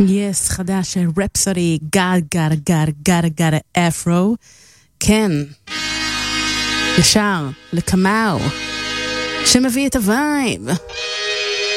יס, חדש, רפסודי, gotta afro. כן, ישר, לקמאו, שמביא את הווייב.